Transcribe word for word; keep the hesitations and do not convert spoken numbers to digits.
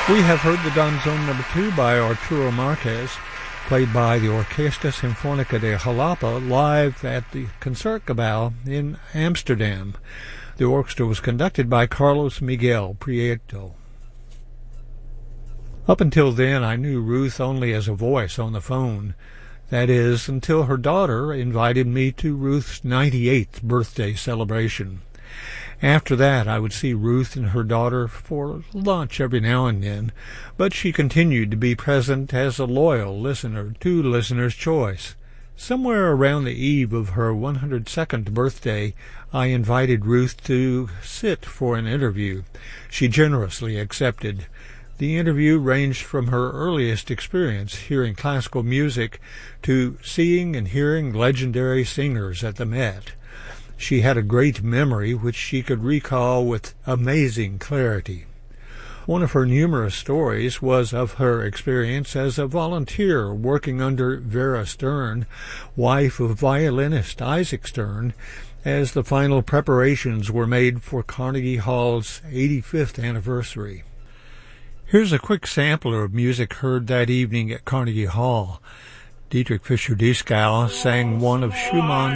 We have heard the Danzón number two by Arturo Marquez, played by the Orquesta Sinfónica de Jalapa live at the Concertgebouw in Amsterdam. The orchestra was conducted by Carlos Miguel Prieto. Up until then, I knew Ruth only as a voice on the phone. That is, until her daughter invited me to Ruth's ninety-eighth birthday celebration. After that, I would see Ruth and her daughter for lunch every now and then, but she continued to be present as a loyal listener to Listener's Choice. Somewhere around the eve of her one hundred second birthday, I invited Ruth to sit for an interview. She generously accepted. The interview ranged from her earliest experience hearing classical music to seeing and hearing legendary singers at the Met. She had a great memory which she could recall with amazing clarity. One of her numerous stories was of her experience as a volunteer working under Vera Stern, wife of violinist Isaac Stern, as the final preparations were made for Carnegie Hall's eighty-fifth anniversary. Here's a quick sampler of music heard that evening at Carnegie Hall. Dietrich Fischer-Dieskau sang one of Schumann's